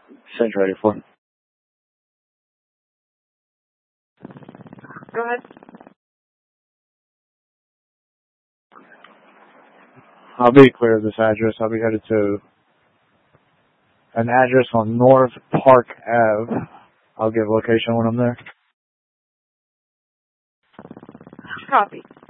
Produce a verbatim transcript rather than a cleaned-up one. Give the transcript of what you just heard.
Central eighty-four. Go ahead. I'll be clear of this address. I'll be headed to an address on North Park Avenue. I'll give location when I'm there. Copy.